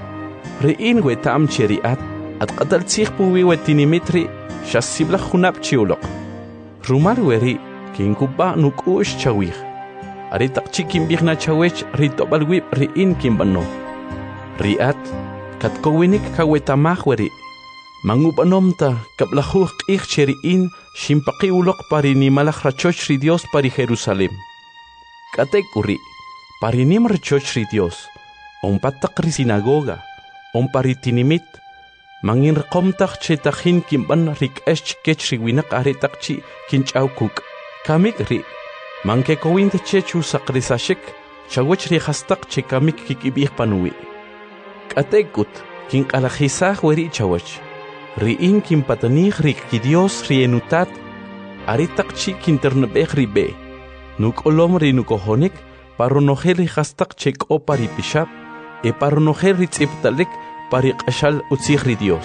ri'in weta'am che ri at q'ataltzij puwi wetinimit ri xasiblaj junab chiuloq rumal weri kinkub'a' nuk'u'x chawij are taq chi kinb'ij na chawech ri tob'al wib' ri'in kinb'ano ri at katkowinik kawetamaj weri mangub'anom ta kablajuj q'ij che ri'in xinpaqi uloq pari nimalaj rachoch ri Dios pari Jerusalem k'atek uri pari nim rachoch ri Dios onpa taq ri sinagoga onpa ri tinimit manginriqomtaj che tajin kinb'an ri k'ax chikech ri winaq are taq chi kinch'aw kuk' kamik ri mankekowint che chusaq risaxik chawech ri jastaq che kamik kikib'ij panuwi k'atek'ut kinq'alajisaj weri chawech ri'in kinpatanij ri kidios ri enutat are taq chi kinternab'ej ri b'e nuk'olom ri nukojonik paronojel ri jastaq che k'o pari pixab paronojel ri tz'ibtalik pari q'axal utzij ri Dios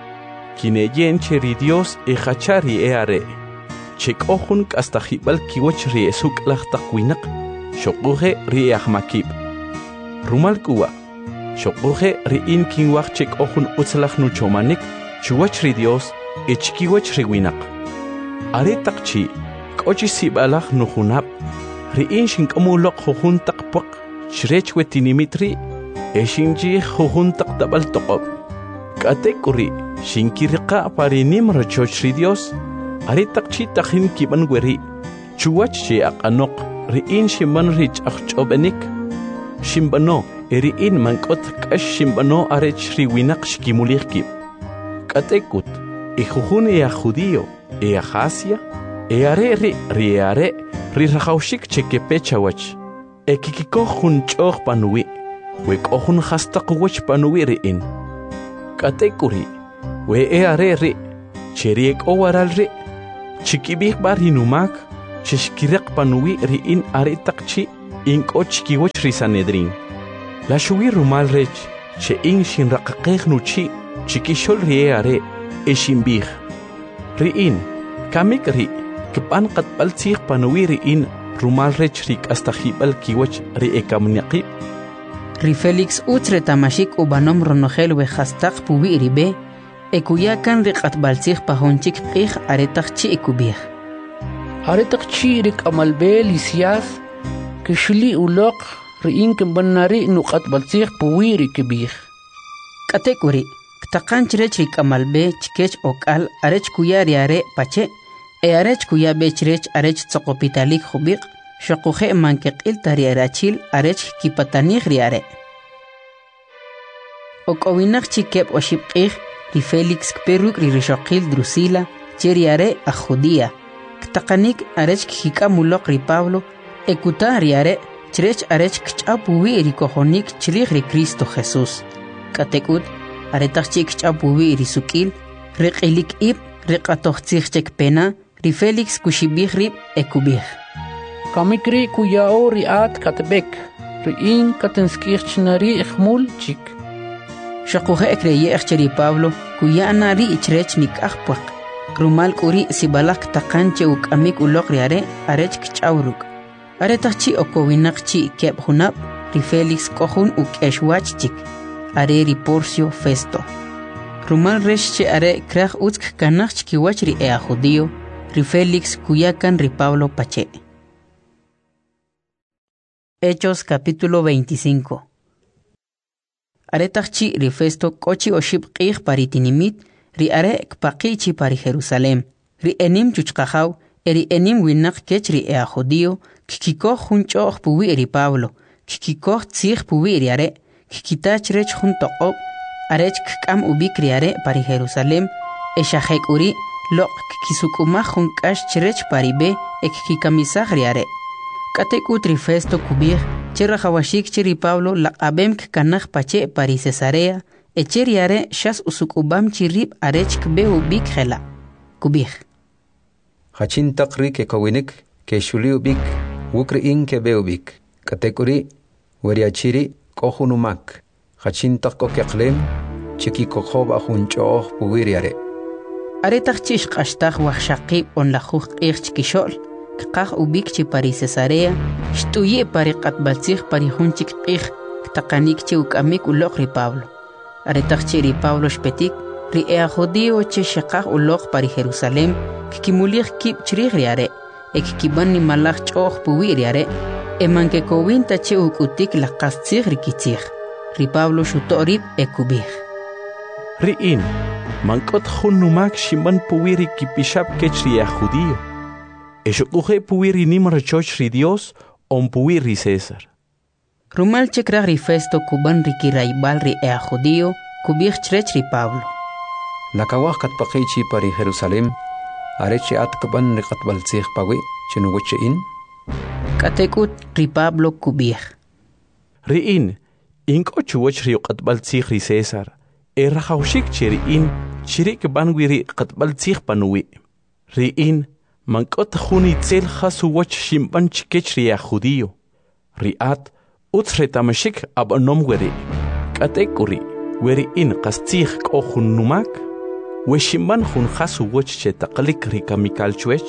kineyen che ri Dios jacha ri are che k'o jun k'astajib'al kiwach ri suk'laj taq winaq xoquje ri ajmakib' rumal k'uwa xoquje ri'in kinwaj che k'o jun utzlaj nuchomanik chuwach ri Dios chkiwach ri winaq are taq chi k'o chi sib'alaj nujunab' ri'in xink'amuloq jujun taq puq chrech wetinimit ri xinchij jujun taq tab'al toqob' k'atek uri xinkiriqa' pari nim rachoch ri Dios are taq chi tajin kib'an weri chuwach che aq'anoq ri'in xinb'an ri ch'ajch'ob'enik xinb'ano ri'in mank'ot k'ax xinb'ano arech ri winaq xkimulij kib' k'atek'ut jujun a judío a Asia are ri are ri rajawxik che kepe chawach kikikoj jun ch'oj panuwi we k'o jun jastaq wach panuwi ri'in k'atek uri we are ri cheriek o waral ri chikibik bar hinumak chishkiraq panuwi riin aritaqchi inko chikiwach risanedrin la shuwi rumal rech che in shinraqaqeq nuchi chikishol rie are eshimbih riin kamik ri kpan qatbal tsiq panuwi riin rumal rech rik astajibal kiwach ri ekamniqib ri Felix utre tamashik ubanom ronogel we hastaq puwi ribe ekuyakan ri qatbal tsiq pahonchik qih aretaqchi ekubih aretaqchi rik amalbe lisias kishli uloq riin kembanari nuqat baltsiq puwi rikibih katekuri ktaqanchirech rik amalbe chikech okal arech kuyari are pache arech kuya bechrech arech tsoqopitalik khubiq shaquje mankeqil tari arachil arech kipatanij riare okowinaq chikep oshibqij ri Felix kperuk ri rishaqil Drusila cheriare a Judía ktaqanik arech kikamuloq ri Pablo ekuta riare chrech arech kchapuwi ri kojonik chrij ri Cristo Jesús katekut aretaqchi kchapuwi ri sukil riqilik ib riqatoqtzij pena ri Felix kushibih ri ekubih kamikri kuyao riat katbek riin katenskirchnari ikhmul chik shaquje ekreye ri Pablo kuyana ri ichrech nikahpaq rumal kuri sibalak taqanche ukamik uloq riare arech kchawruk aretaqchi okowinaqchi keb hunab ri Felix kohun ukeshwach chik are ri Porcio Festo rumal reshche are kraj utsk kanach kiwach ri judío ri Felix kuyakan ri Pablo pache. Hechos capítulo 25. Aretaqchi ri Festo kochi oshib qih paritinimit ri are kpaqichi pari Jerusalem ri enim chuchqajaw eri enim winaq kech ri judío kikikoh junchoq puwi ri Pablo kikikoh tzij puwi ri are kikitach rech jun toqob arech kkam ubik ri are pari Jerusalem eshajek uri loq kisukumaj jun k'ax chirech paribe ekkikamisaj ri are katekut ri Festo kubij cherajawashik chiri Pablo laqabem kanaj pache pari Cesarea echeri are shas usukubam chirib arech kbe ubik jela kubij hachin taqri ke kawinik ke shuli ubik wukri in ke be ubik katekuri wariachiri kohunumak hachin taqko keqlem chiki kokhob ahun choh puwiri are aretaqchi qashtaj wajshaqib on la juq qixchkishol kqaj ubik chi pari Cesarea shtuye pari qatbaltzij pari junchik qij taqanik chi ukamik uloq ri Pablo aretaqchi ri Pablo shpetik ri judío chi shaqaj uloq pari Jerusalem kikimulij kib chrij ri are ekkiban ni malaj ch'oj puwi ri are emanke kowinta chi ukutik laqastzij ri kitzij ri Pablo shutorib ekubij riin mankot khunnumak shimban puwiri kipishab kechri judío eshuquje puwiri nimrachoch ri Dios on puwiri César rumal chekraj ri Festo kuban ri kiraybal ri judío kubij chrech ri Pablo nakawaj katpaqichi pari Jerusalem arechi atkban ri qatbaltzij pawi chinuwache in katekut ri Pablo kubij riin inko chuwach ri qatbaltzij ri César errajawshik cheriin chirik banwiri qatbaltzij panuwi riin mankot juni tzel khasuwach shimban chikech ri judío riat utsretamashik abonom weri katekuri weri in qastzij kohunnumak weshimban jun khasuwach chetaqlik ri kamikal chwech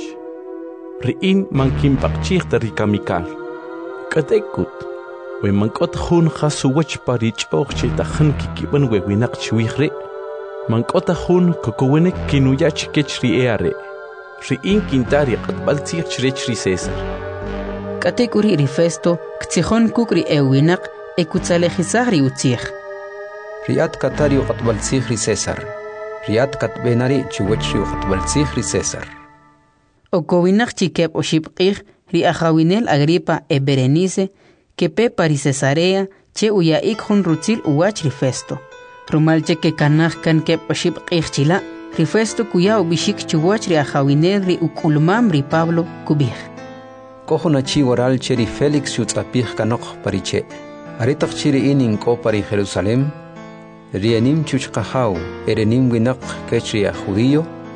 riin mankim paqchij ri kamikal katekut we mankot jun khasuwach parich och chetakhn kikiban we winaq chwijri mankot jun kokowenek kinuyach kech ri are riin kintari qatbaltzij chrech ri César katekuri ri Festo ktsijon kukri winaq ekutsalejizaj ri utzij riat katari qatbaltzij ri César riat katbenari chuwach ri qatbaltzij ri César okowinaq chikep oshibqij ri ajawinel Agripa Berenice kepe pari Cesarea che uyaik jun rutzil uwach ri Festo rumal che ke kanaj kan kep oshibqij chila ri Festo kuya ubishik chuwach ri ajawinel ri ukulmam ri Pablo kubij kohunachi waral che ri Felix yutzapij kanok pariche aritaq chiri inin ko pari Jerusalem rianim chuchqajaw erenim winaq kech ri judío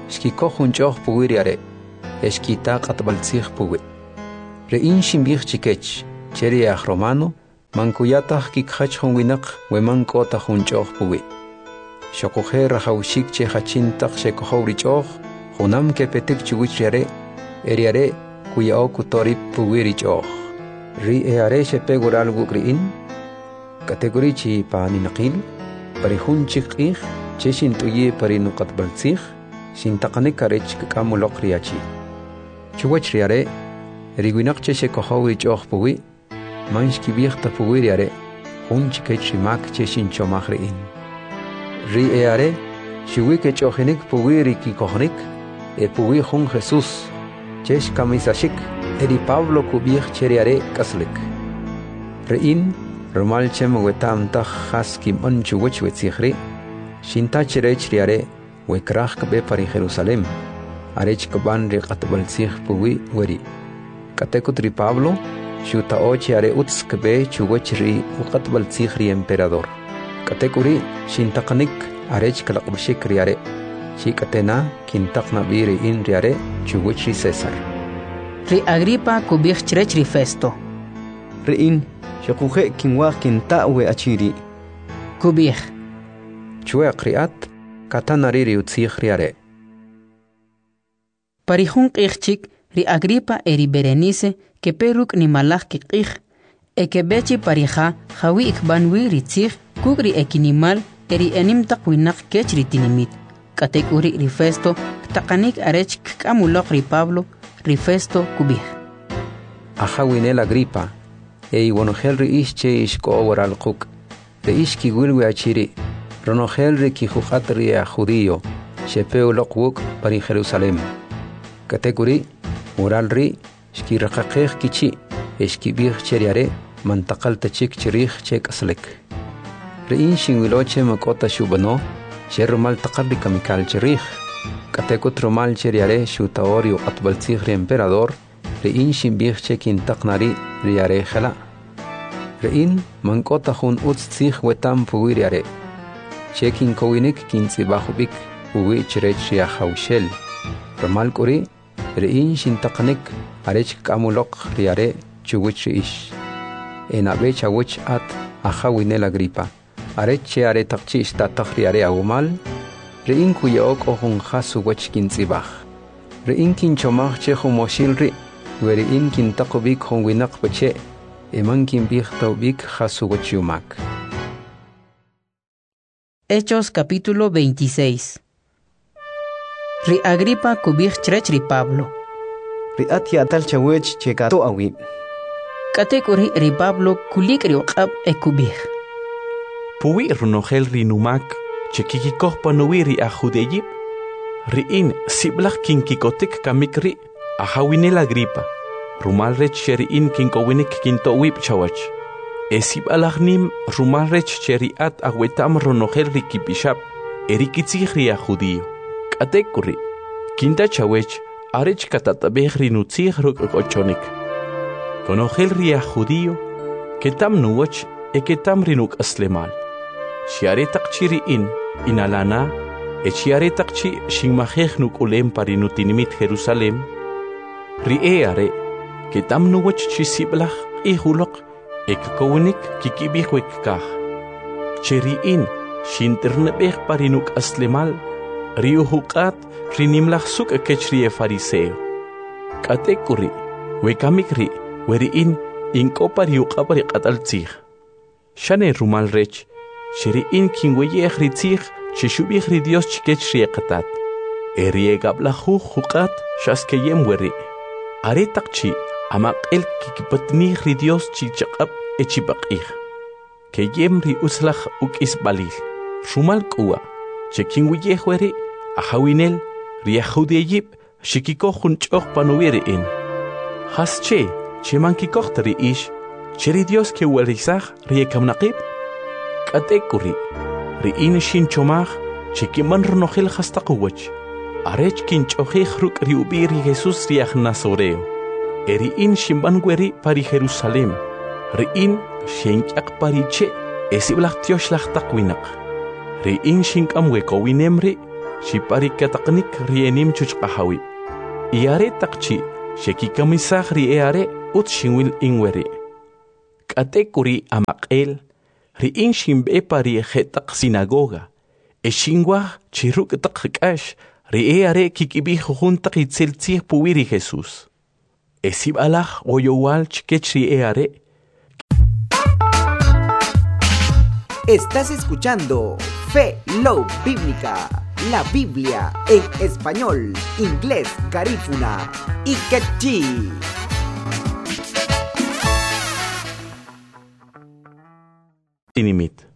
Shkikohun choh puwiriare. Eshkita qatbaltzih puwi. Rein shimbih chikech. Cheriach romano. Mankuyatah kikhachhun winak. Wemankotahun choh puwi. Shokohe rahawshik che hachintah shekohori choh. Hunam kepetik chuwichriare. Eriare kuyao kutorip puwiri choh. Ri eare shepegural gukriin. Kategori chi paani naqil. Parihun chikih. Cheshin tuye parinu qatbaltzih. Shintaqanik karech kakamulok riachi. Chuwach riare. Riguinak cheshe kohowi choh puwi. Manshki biechta puwi riare. Hun chikech rimak cheshin chomach riin. Ri eare. Shiwike chohinik puwi riki kohnik. E puwi hun Jesus. Chesh kamisashik. Eri Pablo kubiech cheriare kaslik. Riin. Romal chem wetam tach haskim on chuwach wetsichri. Shinta cherech riare. Wekrach kabe pari Jerusalem. Arech kaban ri qatbaltzih puwi weri. Katekut ri Pablo. Shuta ochi are uts kabe chuwach ri qatbaltzih ri emperador. Katekuri shintaqanik arech kalaqbshik riare. Shikatena kintaqna biri in riare chuwach ri César. Ri Agripa kubich cherech ri Festo. Riin shakuje kinwah kintawe achiri. Kubich. Chue kriat. Katanari riutzih riare. Parihun qixchik ri Agripa eri Berenice que peruk ni malach kikih e que bechi parija jawi ikbanwi ritzih kugri ekinimal eri enim taqwinak kech ritinimit. Katek uri ri Festo taqanik arech kkamulok ri Pablo ri Festo kubih. Ajawinel Agripa. E wonogel ri ishche ishko oral kuk. De ishki wilwe achiri. Ronogel ri kijukat ri a judío. Shepeu lokwuk pari Jerusalem. Katekuri. Oral ri. Shki rakakeh kichi. Eshki bih cheriare. Mantakal tachik chirih chek aslek. Riin shingwiloche makota shubano. Sherumal takarri kamikal chirih. Katekut rumal cheriare shutaori u atbaltzih ri emperador. Riin shimbih chekin taknari riare jala. Riin mankota hun utztzih wetam puwiriare. Chekin kowinik kintzibahubik puwi chirech riahawshel. Rumal kuri. Riin shintaqanik arech kamulok riare chuwich riish. Enabe chawich at ajawinel Agripa. Arech che are taqchi istataq riare agumal. Riin kuyaok ohun hasu wach kintzibah. Riin kinchomach che humoshil ri. Weriin kintaqubik hon winak bache. Eman kinbih taubik hasu wach yumak. Hechos capítulo 26. Ri Agripa kubih cherech ri Pablo. Ri atia tal chawech chekato awi. Katek uri ri Pablo kulik ri uqab e kubih. Puwi runogel ri numak chekikikoh panuwi ri ajudeyib. Riin siblach kinkikotik kamikri ajawinel Agripa. Rumal rech sheriin kinkowinik kintowib chawach. Esib alagnim rumal rech sheriat agwetam runogel ri kipishap. Erikitzih ri ajudío. Katekuri, kinta chawech, arech katatabeh rinutzih rukochonik. Konogel ria judío, ketam nuwach, ketam rinuk aslemal. Shiaretak chiri inalana, shiaretak chi shingmajeh nuk ulem parinutinimit Jerusalem. Rieare, ketam nuwach chisiblach ihulok, kowinik kikibihwek kah. Cheriin, shinternebeh parinuk aslemal. Rio hukat rinimlach suk kechrie fariseo. Katekuri, wekamikri, weriin inkopa riuqapari qataltzih. Shane rumal rech, sheriin kinweyeh ritzih, chishubih ri Dios chikechrie qatat. Eriegablahu hukat shaskeyem weri. Aretakchi, amaqel kikipatnih ri Dios chichaqab echibaqih. Keyem ri uslach ukisbalil. Rumal kuwa. Chekin wiyeh weri, ajawinel, riajudeyib, shikikohun choch panuwiri in. Has che mankikoh tari ish, cheri Dios ke werizach riekamnaqib. Katekuri, riin shin chomach, chekiman runogel hastakuwach. Arech kin chochih ruk riubiri Jesus riaj Nazoreo. Eriin shimban weri pari Jerusalem. Riin shenyak pari che, esiblach tiosh lach takwinak. Riin shinkam wekowinemri, shipari kataqnik rienim chuchqahawi. Iare taqchi shekikamisaj riare ut shinwil inweri. Kate kuri amaqel riin shimbe pari jetaq sinagoga. Eshingwa chiruk taqkash riare kikibi juntaq itzeltzih puwiri Jesús. Esib alaj oyowal chkech riare. Estás escuchando Fe Love Bíblica, la Biblia en español, inglés, garífuna y quechí. Tinimit.